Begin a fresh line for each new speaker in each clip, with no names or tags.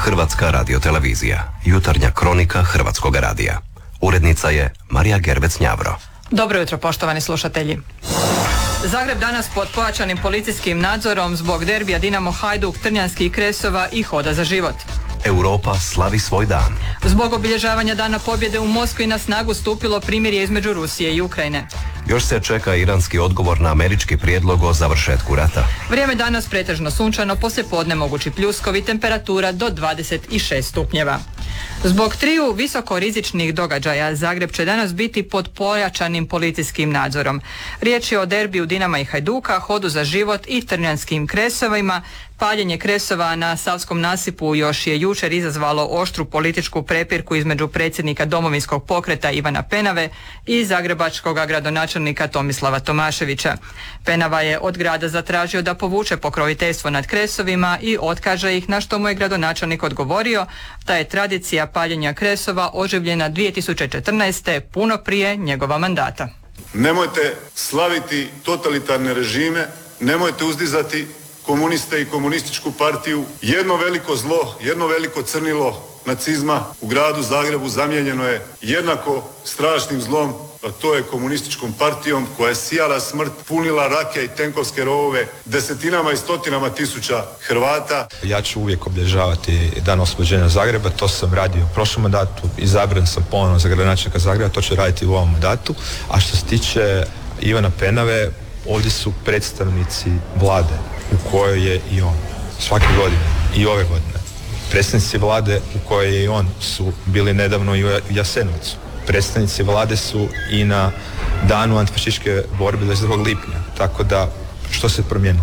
Hrvatska radiotelevizija, jutarnja kronika Hrvatskog radija. Urednica je Marija Gervec-Njavro.
Dobro jutro, poštovani slušatelji. Zagreb danas pod pojačanim policijskim nadzorom zbog derbija Dinamo Hajduk, Trnjanskih Kresova i Hoda za život.
Europa slavi svoj dan.
Zbog obilježavanja Dana pobjede u Moskvi na snagu stupilo primirje između Rusije i Ukrajine.
Još se čeka iranski odgovor na američki prijedlog o završetku rata.
Vrijeme danas pretežno sunčano, poslijepodne mogući pljuskovi, temperatura do 26 stupnjeva. Zbog triju visokorizičnih događaja Zagreb će danas biti pod pojačanim policijskim nadzorom. Riječ je o derbiju Dinama i Hajduka, Hodu za život i Trnjanskim Kresovima. Paljenje kresova na Savskom nasipu još je jučer izazvalo oštru političku prepirku između predsjednika Domovinskog pokreta Ivana Penave i zagrebačkog gradonačelnika Tomislava Tomaševića. Penava je od grada zatražio da povuče pokroviteljstvo nad kresovima i otkaže ih, na što mu je gradonačelnik odgovorio da je tradicija paljenja kresova oživljena 2014. puno prije njegova mandata.
Nemojte slaviti totalitarne režime, nemojte uzdizati komuniste i komunističku partiju. Jedno veliko zlo, jedno veliko crnilo nacizma u gradu Zagrebu zamijenjeno je jednako strašnim zlom, a to je komunističkom partijom koja je sijala smrt, punila rake i tenkovske rovove desetinama i stotinama tisuća Hrvata.
Ja ću uvijek obilježavati Dan oslobođenja Zagreba, to sam radio u prošlom mandatu, izabran sam ponovno za gradonačelnika Zagreba, to ću raditi u ovom mandatu. A što se tiče Ivana Penave, ovdje su predstavnici vlade u kojoj je i on svake godine i ove godine. Predstavnici vlade u kojoj je i on su bili nedavno i u Jasenovcu. Predstavnici vlade su i na danu antifašističke borbe 22. lipnja. Tako da, što se promijenilo?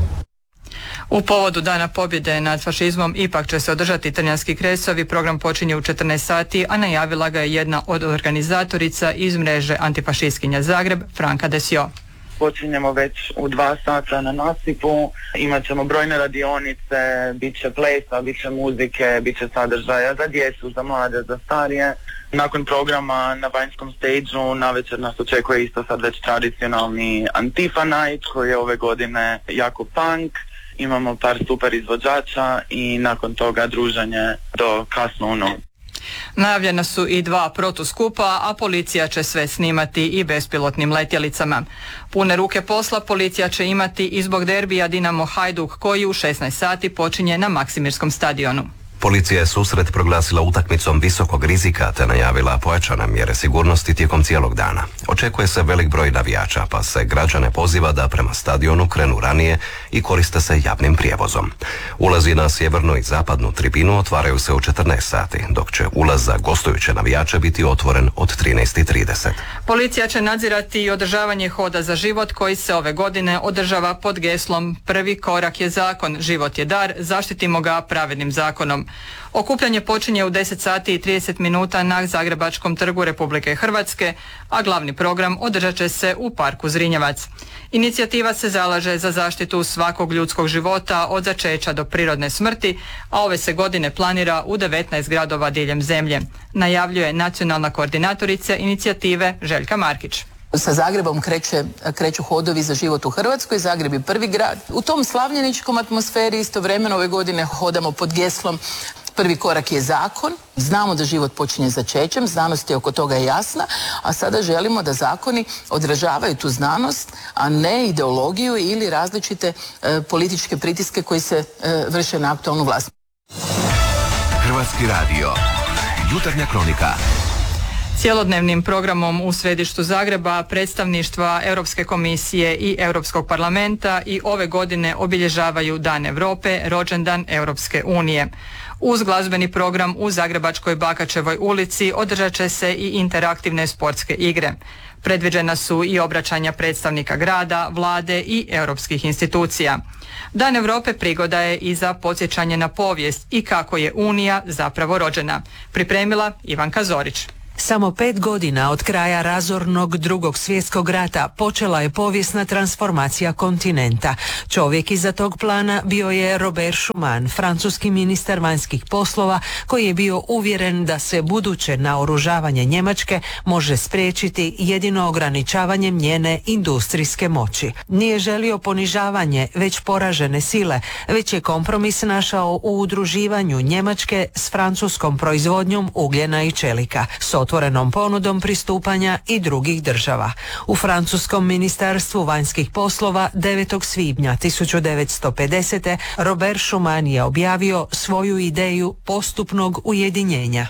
U povodu Dana pobjede nad fašizmom ipak će se održati Trnjanski Kresovi. Program počinje u 14 sati, a najavila ga je jedna od organizatorica iz mreže Antifašistkinja Zagreb, Franka Desio.
Počinjemo već u 2 sata na nasipu, imat ćemo brojne radionice, bit će plesa, bit će muzike, bit će sadržaja za djecu, za mlade, za starije. Nakon programa na vanjskom stage-u navečer nas očekuje isto sad već tradicionalni Antifa Night koji je ove godine jako punk. Imamo par super izvođača i nakon toga druženje do kasno u noć.
Najavljena su i 2 protuskupa, a policija će sve snimati i bespilotnim letjelicama. Pune ruke posla policija će imati i zbog derbija Dinamo Hajduk koji u 16 sati počinje na Maksimirskom stadionu.
Policija je susret proglasila utakmicom visokog rizika te najavila pojačane mjere sigurnosti tijekom cijelog dana. Očekuje se velik broj navijača, pa se građane poziva da prema stadionu krenu ranije i koriste se javnim prijevozom. Ulazi na sjevernu i zapadnu tribinu otvaraju se u 14 sati, dok će ulaz za gostujuće navijače biti otvoren od 13:30.
Policija će nadzirati i održavanje Hoda za život koji se ove godine održava pod geslom Prvi korak je zakon, život je dar, zaštitimo ga pravednim zakonom. Okupljanje počinje u 10 sati i 30 minuta na Zagrebačkom trgu Republike Hrvatske, a glavni program održat će se u parku Zrinjevac. Inicijativa se zalaže za zaštitu svakog ljudskog života od začeća do prirodne smrti, a ove se godine planira u 19 gradova diljem zemlje. Najavljuje nacionalna koordinatorica inicijative Željka Markić.
Sa Zagrebom kreću hodovi za život u Hrvatskoj. Zagreb je prvi grad. U tom slavljeničkom atmosferi istovremeno ove godine hodamo pod geslom Prvi korak je zakon. Znamo da život počinje začećem, znanost je oko toga jasna, a sada želimo da zakoni odražavaju tu znanost, a ne ideologiju ili različite političke pritiske koji se vrše na aktualnu vlast.
Hrvatski radio, jutarnja kronika.
Cjelodnevnim programom u središtu Zagreba predstavništva Europske komisije i Europskog parlamenta i ove godine obilježavaju Dan Europe, rođendan Europske unije. Uz glazbeni program u Zagrebačkoj Bakačevoj ulici održat će se i interaktivne sportske igre. Predviđena su i obraćanja predstavnika grada, vlade i europskih institucija. Dan Europe prigoda je i za podsjećanje na povijest i kako je Unija zapravo rođena. Pripremila Ivanka Zorić.
Samo 5 godina od kraja razornog Drugog svjetskog rata počela je povijesna transformacija kontinenta. Čovjek iza tog plana bio je Robert Schuman, francuski ministar vanjskih poslova, koji je bio uvjeren da se buduće naoružavanje Njemačke može spriječiti jedino ograničavanjem njene industrijske moći. Nije želio ponižavanje već poražene sile, već je kompromis našao u udruživanju Njemačke s francuskom proizvodnjom ugljena i čelika, s otvorenom ponudom pristupanja i drugih država. U francuskom ministarstvu vanjskih poslova 9. svibnja 1950. Robert Schuman je objavio svoju ideju postupnog ujedinjenja.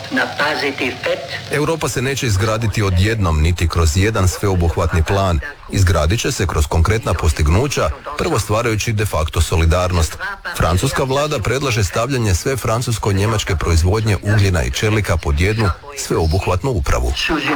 Europa se neće izgraditi odjednom niti kroz jedan sveobuhvatni plan. Izgradit će se kroz konkretna postignuća, prvo stvarajući de facto solidarnost. Francuska vlada predlaže stavljanje sve francusko-njemačke proizvodnje ugljena i čelika pod jednu sveobuhvatnu upravu.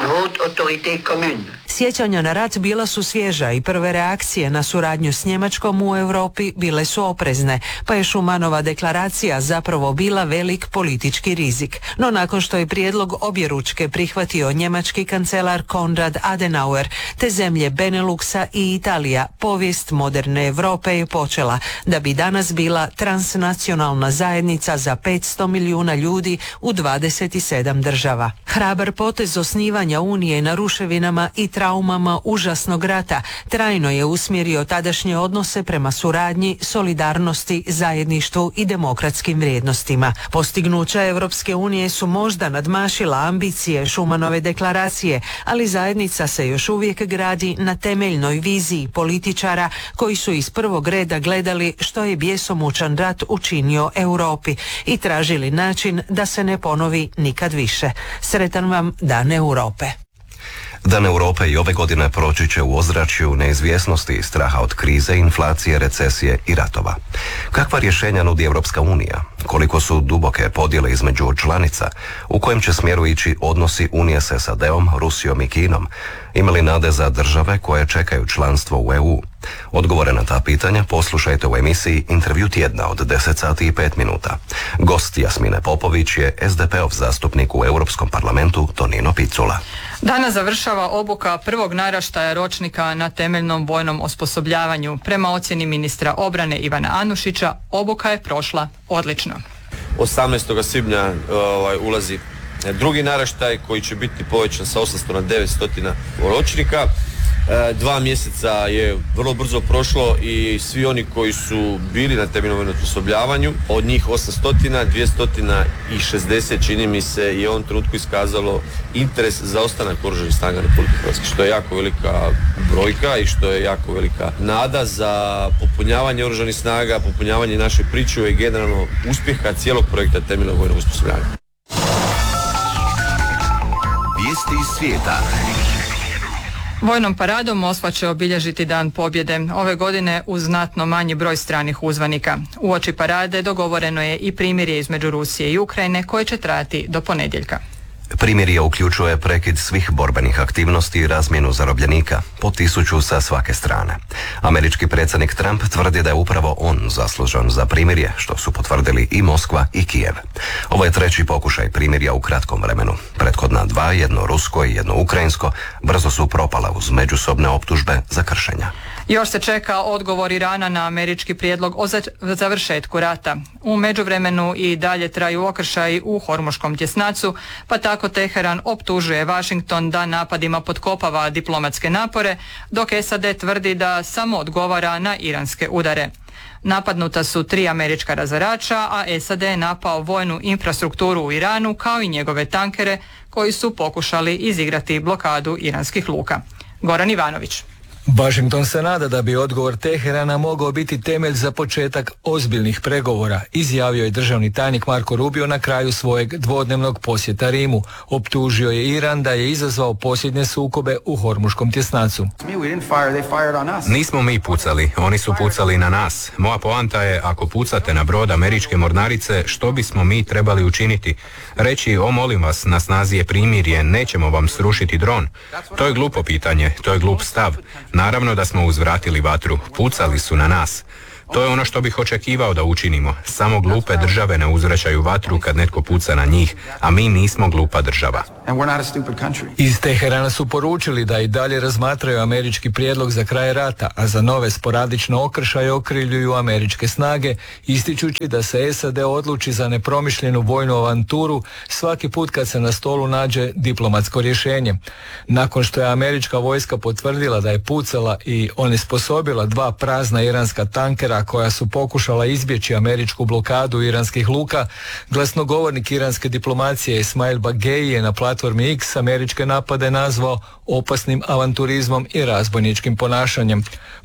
Sjećanja na rat bila su svježa i prve reakcije na suradnju s Njemačkom u Europi bile su oprezne, pa je Schumanova deklaracija zapravo bila velik politički rizik. No nakon što je prijedlog objeručke prihvatio njemački kancelar Konrad Adenauer, te zemlje Beneluxa i Italija, povijest moderne Europe je počela, da bi danas bila transnacionalna zajednica za 500 milijuna ljudi u 27 država. Hrabar potez osnivanja Unije na ruševinama i traumama užasnog rata trajno je usmjerio tadašnje odnose prema suradnji, solidarnosti, zajedništvu i demokratskim vrijednostima. Postignuća Europske unije su možda nadmašila ambicije Schumanove deklaracije, ali zajednica se još uvijek gradi na temeljnoj viziji političara koji su iz prvog reda gledali što je bjesomučan rat učinio Europi i tražili način da se ne ponovi nikad više. Sretan vam Dan Europe.
Dan Europe i ove godine proći će u ozračju neizvjesnosti i straha od krize, inflacije, recesije i ratova. Kakva rješenja nudi Europska unija? Koliko su duboke podjele između članica? U kojem će smjeru ići odnosi Unije s SAD-om, Rusijom i Kinom? Ima li nade za države koje čekaju članstvo u EU? Odgovore na ta pitanja poslušajte u emisiji Intervju tjedna od 10 sati i 5 minuta. Gost Jasmine Popović je SDP-ov zastupnik u Europskom parlamentu Tonino Picula.
Danas završava obuka prvog naraštaja ročnika na temeljnom vojnom osposobljavanju. Prema ocjeni ministra obrane Ivana Anušića, obuka je prošla odlično.
18. svibnja ulazi drugi naraštaj koji će biti povećan sa 800 na 900 ročnika. 2 mjeseca je vrlo brzo prošlo i svi oni koji su bili na temeljnom vojnom osposobljavanju, od njih 800, 260 čini mi se je u ovom trenutku iskazalo interes za ostanak Oružanih snaga Republike Hrvatske, što je jako velika brojka i što je jako velika nada za popunjavanje Oružanih snaga, popunjavanje naše pričuve i generalno uspjeha cijelog projekta temeljnog vojnog osposobljavanja.
Vijesti iz svijeta.
Vojnom paradom Moskva će obilježiti Dan pobjede, ove godine uz znatno manji broj stranih uzvanika. Uoči parade dogovoreno je i primirje između Rusije i Ukrajine koje će trajati do ponedjeljka.
Primirje uključuje prekid svih borbenih aktivnosti i razmjenu zarobljenika, po 1000 sa svake strane. Američki predsjednik Trump tvrdi da je upravo on zaslužan za primirje, što su potvrdili i Moskva i Kijev. Ovo je treći pokušaj primirja u kratkom vremenu. Prethodna 2, jedno rusko i jedno ukrajinsko, brzo su propala uz međusobne optužbe za kršenja.
Još se čeka odgovor Irana na američki prijedlog o završetku rata. U međuvremenu i dalje traju okršaji u Hormuškom tjesnacu, pa tako Teheran optužuje Washington da napadima potkopava diplomatske napore, dok SAD tvrdi da samo odgovara na iranske udare. Napadnuta su 3 američka razarača, a SAD je napao vojnu infrastrukturu u Iranu kao i njegove tankere koji su pokušali izigrati blokadu iranskih luka. Goran Ivanović.
Washington se nada da bi odgovor Teherana mogao biti temelj za početak ozbiljnih pregovora, izjavio je državni tajnik Marko Rubio na kraju svojeg dvodnevnog posjeta Rimu. Optužio je Iran da je izazvao posljednje sukobe u Hormuškom tjesnacu.
Nismo mi pucali, oni su pucali na nas. Moja poanta je, ako pucate na brod američke mornarice, što bismo mi trebali učiniti? Reći, molim vas, na snazi je primirje, nećemo vam srušiti dron. To je glupo pitanje, to je glup stav. Naravno da smo uzvratili vatru, pucali su na nas. To je ono što bih očekivao da učinimo. Samo glupe države ne uzvraćaju vatru kad netko puca na njih, a mi nismo glupa država.
Iz Teherana su poručili da i dalje razmatraju američki prijedlog za kraj rata, a za nove sporadične okršaje okrivljuju američke snage, ističući da se SAD odluči za nepromišljenu vojnu avanturu svaki put kad se na stolu nađe diplomatsko rješenje. Nakon što je američka vojska potvrdila da je pucala i onesposobila 2 prazna iranska tankera koja su pokušala izbjeći američku blokadu iranskih luka, glasnogovornik iranske diplomacije Ismail Bagei je na platformi X američke napade nazvao opasnim avanturizmom i razbojničkim ponašanjem.